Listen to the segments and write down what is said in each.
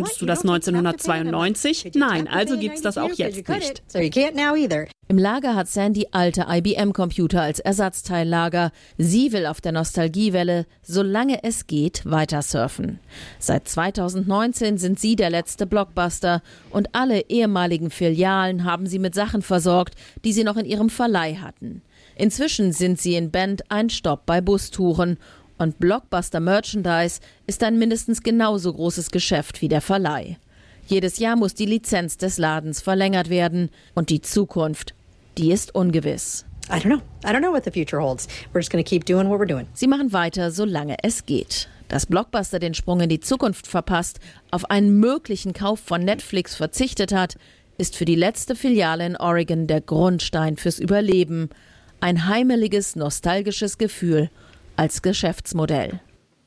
Konntest du das 1992? Nein, also gibt's das auch jetzt nicht. Im Lager hat Sandy alte IBM-Computer als Ersatzteillager. Sie will auf der Nostalgiewelle, solange es geht, weiter surfen. Seit 2019 sind sie der letzte Blockbuster und alle ehemaligen Filialen haben sie mit Sachen versorgt, die sie noch in ihrem Verleih hatten. Inzwischen sind sie in Bend ein Stopp bei Bustouren. Und Blockbuster Merchandise ist ein mindestens genauso großes Geschäft wie der Verleih. Jedes Jahr muss die Lizenz des Ladens verlängert werden. Und die Zukunft, die ist ungewiss. I don't know what the future holds. We're just going to keep doing what we're doing. Sie machen weiter, solange es geht. Dass Blockbuster den Sprung in die Zukunft verpasst, auf einen möglichen Kauf von Netflix verzichtet hat, ist für die letzte Filiale in Oregon der Grundstein fürs Überleben. Ein heimeliges, nostalgisches Gefühl als Geschäftsmodell.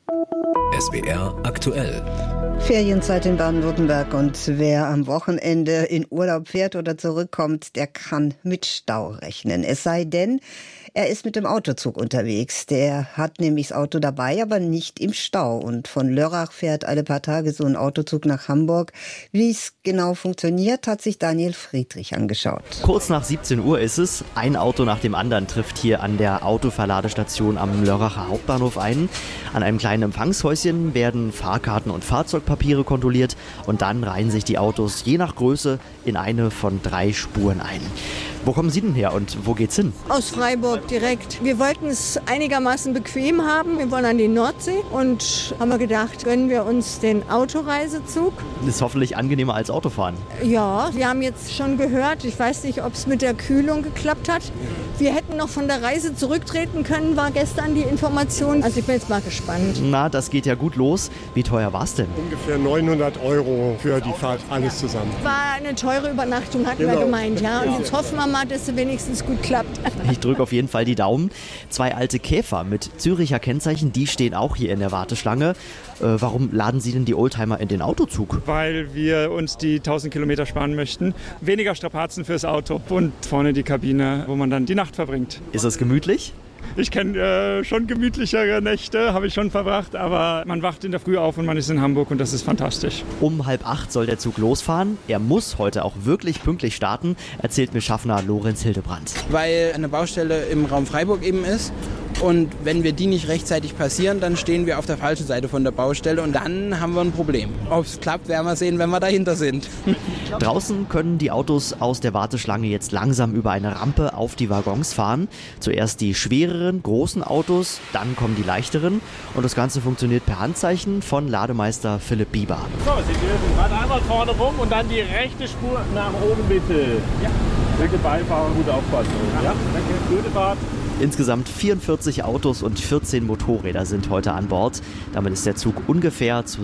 SWR aktuell. Ferienzeit in Baden-Württemberg und wer am Wochenende in Urlaub fährt oder zurückkommt, der kann mit Stau rechnen. Es sei denn, er ist mit dem Autozug unterwegs. Der hat nämlich das Auto dabei, aber nicht im Stau. Und von Lörrach fährt alle paar Tage so ein Autozug nach Hamburg. Wie es genau funktioniert, hat sich Daniel Friedrich angeschaut. Kurz nach 17 Uhr ist es. Ein Auto nach dem anderen trifft hier an der Autoverladestation am Lörracher Hauptbahnhof ein. An einem kleinen Empfangshäuschen werden Fahrkarten und Fahrzeugpapiere kontrolliert und dann reihen sich die Autos je nach Größe in eine von 3 Spuren ein. Wo kommen Sie denn her und wo geht's hin? Aus Freiburg direkt. Wir wollten es einigermaßen bequem haben. Wir wollen an die Nordsee und haben wir gedacht, gönnen wir uns den Autoreisezug. Das ist hoffentlich angenehmer als Autofahren. Ja, wir haben jetzt schon gehört, ich weiß nicht, ob es mit der Kühlung geklappt hat. Wir hätten noch von der Reise zurücktreten können, war gestern die Information. Also ich bin jetzt mal gespannt. Na, das geht ja gut los. Wie teuer war's denn? Ungefähr 900 € für die Fahrt, alles zusammen. War eine teure Übernachtung, hatten wir gemeint. Ja? Und jetzt hoffen wir mal, dass es wenigstens gut klappt. Ich drücke auf jeden Fall die Daumen. 2 alte Käfer mit Züricher Kennzeichen, die stehen auch hier in der Warteschlange. Warum laden Sie denn die Oldtimer in den Autozug? Weil wir uns die 1000 Kilometer sparen möchten. Weniger Strapazen fürs Auto und vorne die Kabine, wo man dann die Nacht verbringt. Ist es gemütlich? Ich kenne schon gemütlichere Nächte, habe ich schon verbracht, aber man wacht in der Früh auf und man ist in Hamburg und das ist fantastisch. Um 7:30 soll der Zug losfahren. Er muss heute auch wirklich pünktlich starten, erzählt mir Schaffner Lorenz Hildebrandt. Weil eine Baustelle im Raum Freiburg eben ist. Und wenn wir die nicht rechtzeitig passieren, dann stehen wir auf der falschen Seite von der Baustelle und dann haben wir ein Problem. Ob es klappt, werden wir sehen, wenn wir dahinter sind. Draußen können die Autos aus der Warteschlange jetzt langsam über eine Rampe auf die Waggons fahren. Zuerst die schwereren, großen Autos, dann kommen die leichteren. Und das Ganze funktioniert per Handzeichen von Lademeister Philipp Bieber. So, Sie dürfen gerade einmal vorne rum und dann die rechte Spur nach oben bitte. Ja. Bitte Beifahrer, gute Aufpassen. Ja, danke. Gute Fahrt. Insgesamt 44 Autos und 14 Motorräder sind heute an Bord. Damit ist der Zug ungefähr zu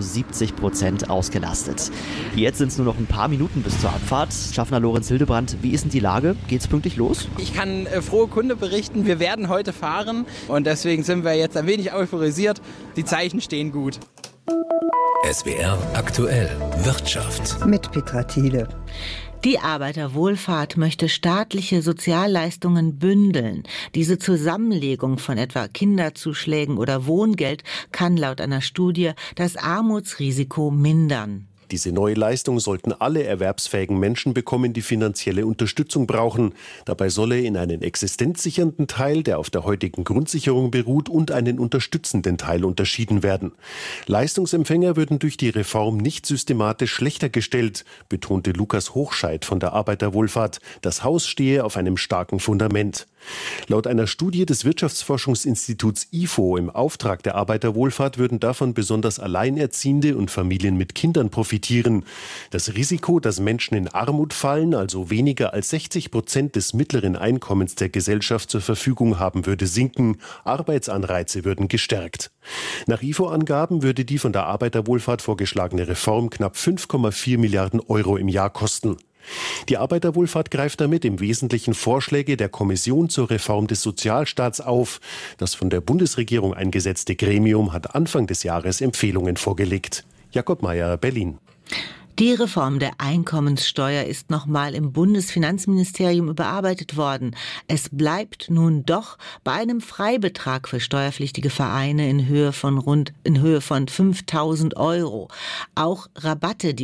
70% ausgelastet. Jetzt sind es nur noch ein paar Minuten bis zur Abfahrt. Schaffner Lorenz Hildebrandt, wie ist denn die Lage? Geht's pünktlich los? Ich kann frohe Kunde berichten, wir werden heute fahren und deswegen sind wir jetzt ein wenig euphorisiert. Die Zeichen stehen gut. SWR aktuell Wirtschaft. Mit Petra Thiele. Die Arbeiterwohlfahrt möchte staatliche Sozialleistungen bündeln. Diese Zusammenlegung von etwa Kinderzuschlägen oder Wohngeld kann laut einer Studie das Armutsrisiko mindern. Diese neue Leistung sollten alle erwerbsfähigen Menschen bekommen, die finanzielle Unterstützung brauchen. Dabei solle in einen existenzsichernden Teil, der auf der heutigen Grundsicherung beruht, und einen unterstützenden Teil unterschieden werden. Leistungsempfänger würden durch die Reform nicht systematisch schlechter gestellt, betonte Lukas Hochscheid von der Arbeiterwohlfahrt. Das Haus stehe auf einem starken Fundament. Laut einer Studie des Wirtschaftsforschungsinstituts IFO im Auftrag der Arbeiterwohlfahrt würden davon besonders Alleinerziehende und Familien mit Kindern profitieren. Das Risiko, dass Menschen in Armut fallen, also weniger als 60% des mittleren Einkommens der Gesellschaft zur Verfügung haben, würde sinken. Arbeitsanreize würden gestärkt. Nach IFO-Angaben würde die von der Arbeiterwohlfahrt vorgeschlagene Reform knapp 5,4 Milliarden € im Jahr kosten. Die Arbeiterwohlfahrt greift damit im Wesentlichen Vorschläge der Kommission zur Reform des Sozialstaats auf. Das von der Bundesregierung eingesetzte Gremium hat Anfang des Jahres Empfehlungen vorgelegt. Jakob Mayer, Berlin. Die Reform der Einkommenssteuer ist nochmal im Bundesfinanzministerium überarbeitet worden. Es bleibt nun doch bei einem Freibetrag für steuerpflichtige Vereine in Höhe von 5.000 €. Auch Rabatte, die